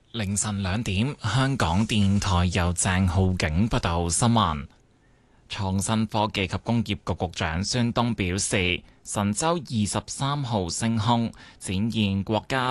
凌晨2點，香港電台由鄭浩景報道新聞。創新科技及工業局局長孫東表示，神舟23號升空，展現國家